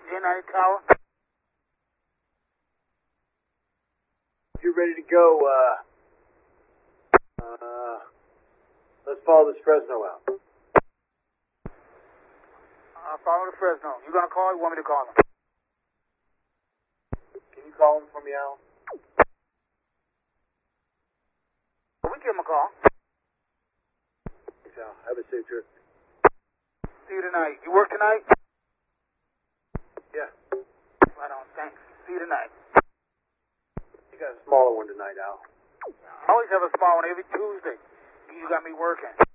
J90 Tower. You ready to go, let's follow this Fresno out. Follow the Fresno. You gonna call or you want me to call him? Can you call him for me, Al? We give him a call. Thanks, Al. Have a safe trip. See you tonight. You work tonight? Yeah. Right on, thanks. See you tonight. You got a smaller one tonight, Al. I always have a small one every Tuesday. You got me working.